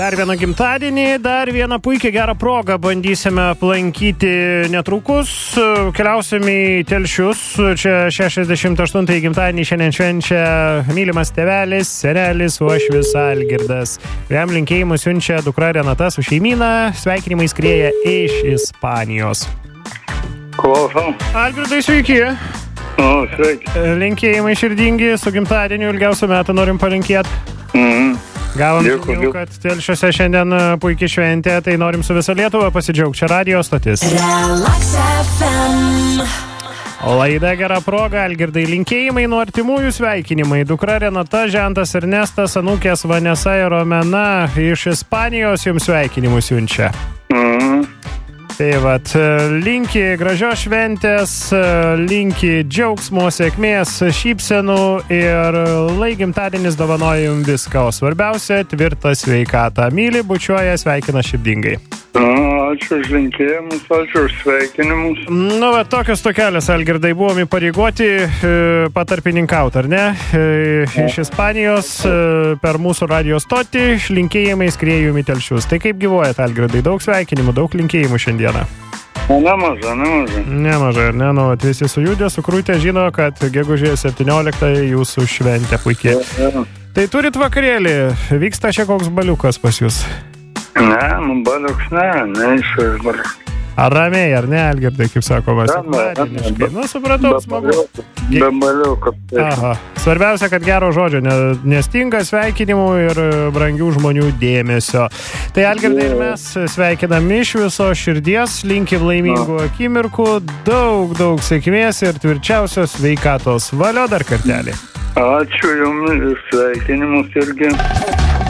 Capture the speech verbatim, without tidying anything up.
Dar vieną gimtadienį, dar vieną puikią gerą progą bandysime aplankyti netrukus. Keliausim į Telšius. Čia šešiasdešimt aštuntąjį gimtadienį šiandien švenčia mylimas tėvelis, senelis, uošvis Algirdas. Kuriam linkėjimus siunčia dukra Renata su šeimyna. Sveikinimai skrieja iš Ispanijos. Klausom. Algirdai, sveiki. O, sveiki. Linkėjimai širdingi, su gimtadieniu ilgiausių metų norim palinkėti. Mhm. Gavom Dėkui, žinių, kad Telšiuose šiandien puikiai šventė, tai norim su visa Lietuva pasidžiaugti. Čia radio stotis. Laida gera proga, Algirdai, linkėjimai nuo artimųjų, sveikinimai. Dukra Renata, žentas Ernestas, anūkės Vanesa ir Romena iš Ispanijos jums sveikinimų siunčia. Mhm. Tai vat, linki gražios šventės, linki džiaugsmo, sėkmės, šypsenų ir lai gimtadienis dovanoja jums viską, o svarbiausia – tvirtą sveikatą. Myli, bučiuoja, sveikina širdingai. Ačiū už linkėjimus, ačiū už sveikinimus. Nu, va, tokios tokelės, Algirdai, buvom įpareigoti patarpininkauti, ar ne? Iš Ispanijos per mūsų radio stotį linkėjimai skriejum į Telšius. Tai kaip gyvuojat, Algirdai? Daug sveikinimų, daug linkėjimų šiandieną. Nemažai, nemažai. Nemažai, ar ne? Nu, visi sujudę, sukrūtę žino, kad gegužės septynioliktąją jūsų šventė puikiai. Ja, ja. Tai turit vakarėlį, vyksta čia koks baliukas pas jūs? Ne, nu baliuks ne, ne iš baliuks. Ar ramiai, ar ne, Algirdai, kaip sakoma, sekmadieniškai? Nu, supratau, smagu. Be baliuko. Aha. Svarbiausia, kad gero žodžio, nestinga sveikinimų ir brangių žmonių dėmesio. Tai, Algirdai, ir mes sveikinam iš viso širdies, linkim laimingų akimirkų, daug, daug sėkmės ir tvirčiausios sveikatos. Valio dar kartelį. Ačiū jums, sveikinimus irgi.